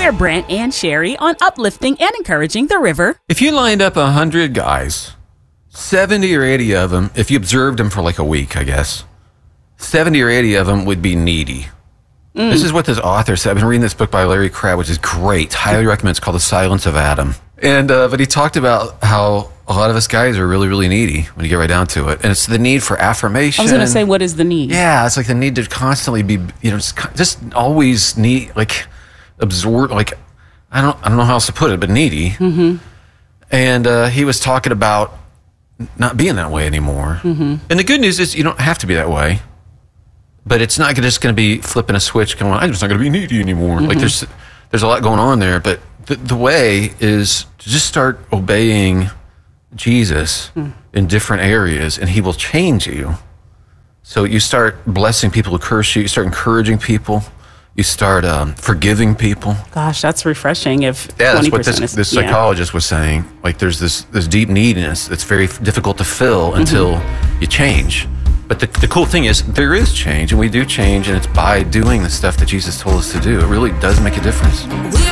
Hear Brent and Sherry on uplifting and encouraging the river. If you lined up 100 guys, 70 or 80 of them, if you observed them for like a week, I guess, 70 or 80 of them would be needy. This is what this author said. I've been reading this book by Larry Crabb, which is great. Highly recommend. It's called The Silence of Adam. And but he talked about how a lot of us guys are really, really needy when you get right down to it. And it's the need for affirmation. I was going to say, what is the need? Yeah, it's like the need to constantly be, just always need, like, absorb, like, I don't know how else to put it, but needy. Mm-hmm. And he was talking about not being that way anymore. Mm-hmm. And the good news is you don't have to be that way. But it's not just going to be flipping a switch going, I'm just not going to be needy anymore. Mm-hmm. Like there's a lot going on there. But the way is to just start obeying Jesus in different areas, and he will change you. So you start blessing people who curse you. You start encouraging people. You start forgiving people. Gosh, that's refreshing. If that's what this psychologist was saying. Like there's this deep neediness that's very difficult to fill until you change. But the cool thing is there is change, and we do change, and it's by doing the stuff that Jesus told us to do. It really does make a difference.